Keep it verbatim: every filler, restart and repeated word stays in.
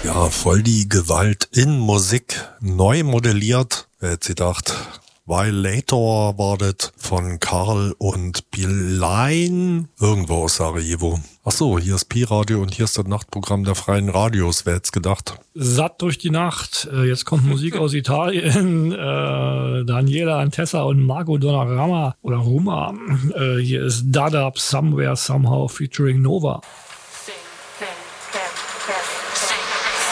Ja, voll die Gewalt in Musik, neu modelliert. Wer hätte sie gedacht? Violator war das von Karl und Bilein, irgendwo aus Sarajevo. Ach so, hier ist Pi-Radio und hier ist das Nachtprogramm der Freien Radios. Wer hätte es gedacht? Satt durch die Nacht. Äh, jetzt kommt Musik aus Italien. Äh, Daniela Antessa und Marco Donnarumma oder Ruma. Äh, hier ist Dada Somewhere Somehow featuring Nova.